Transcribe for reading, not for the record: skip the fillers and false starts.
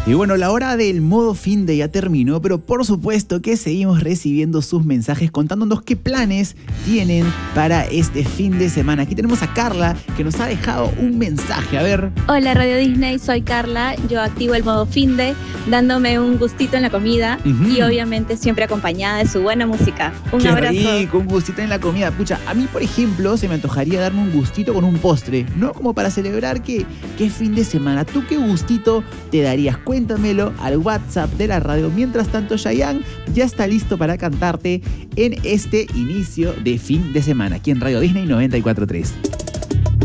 Y bueno, la hora del modo fin de ya terminó, pero por supuesto que seguimos recibiendo sus mensajes contándonos qué planes tienen para este fin de semana. Aquí tenemos a Carla, que nos ha dejado un mensaje. A ver. Hola Radio Disney, soy Carla. Yo activo el modo fin de dándome un gustito en la comida y obviamente siempre acompañada de su buena música. Un abrazo. Qué rico, un gustito en la comida. Pucha, a mí, por ejemplo, se me antojaría darme un gustito con un postre, ¿no? Como para celebrar que fin de semana. ¿Tú qué gustito te darías? Cuéntamelo al WhatsApp de la radio. Mientras tanto, Chayanne ya está listo para cantarte en este inicio de fin de semana, aquí en Radio Disney 94.3.